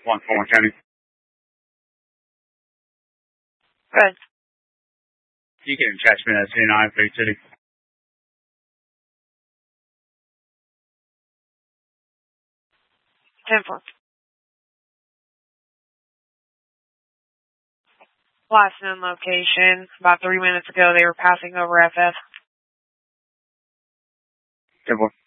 141 County. Good. You can catch me at C9 Big City. Temple. Last known location. About 3 minutes ago, they were passing over FF. Temple.